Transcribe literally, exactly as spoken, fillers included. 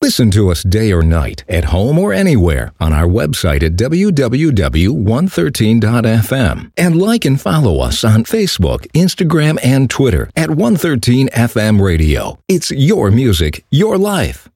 Listen to us day or night, at home or anywhere, on our website at w w w dot one thirteen dot f m. And like and follow us on Facebook, Instagram, and Twitter at one thirteen F M Radio. It's your music, your life.